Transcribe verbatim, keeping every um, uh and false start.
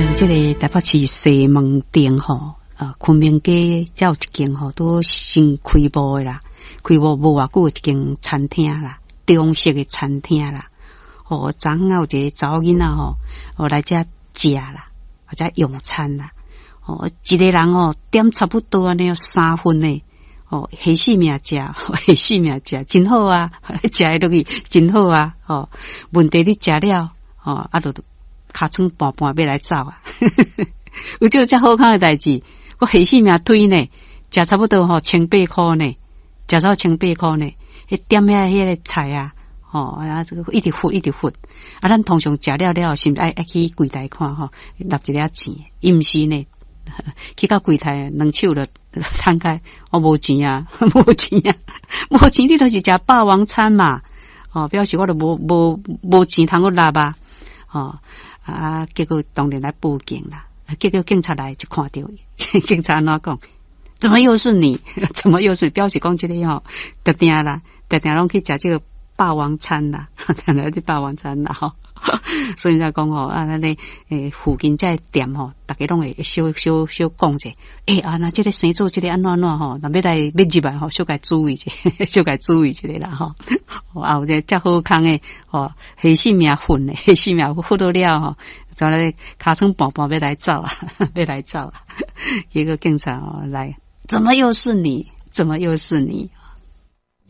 呃，这个台北市西门町吼，啊，昆明街才有一间吼，都新开幕的啦，开幕无偌久一间餐厅啦，中式的餐厅啦。哦，昨昏有一个查某囡仔吼，哦来遮食啦，或者用餐啦。哦，一个人哦点差不多安尼三份呢。哦，下死命食，下死命食，真好啊！食的落去真好啊！哦，问题你食了，哦，啊，就尻川半半要来走啊！有这遮好康的代志，我下死命推呢，食差不多吼千八块呢，食到千八块呢，迄点遐迄个菜啊，哦，啊，这个一直付一直付，啊，咱通常食了了，是毋是爱爱去柜台看吼，纳一粒钱，伊毋是呢。去到柜台，两手就摊开，我无钱啊，无钱啊，无钱你都是食霸王餐嘛，哦，表示我都无无无钱通我拿吧，哦啊，结果当然来报警啦，结果警察来就看到伊，警察安怎讲？怎么又是你？怎么又是？表示讲这个吼，特定啦，特定拢去食这个霸王餐啦，特定去霸王餐啦吼。所以才讲吼啊，咱咧诶附近这店吼，大家拢会小小小讲者，诶、欸、啊，那这个生做这个安怎安怎吼，那要来要入来吼，小该注意一下，小该注意一下啦吼。啊，有这遮好康诶，吼，下死命混诶，下死命混到了吼，就来尻川半半要来走啊，要来走啊，结果警察哦来，怎么又是你？怎么又是你？